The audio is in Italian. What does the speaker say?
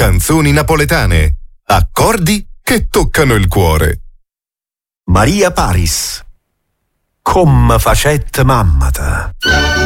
Canzoni napoletane. Accordi che toccano il cuore. Maria Paris. Come facette mammata.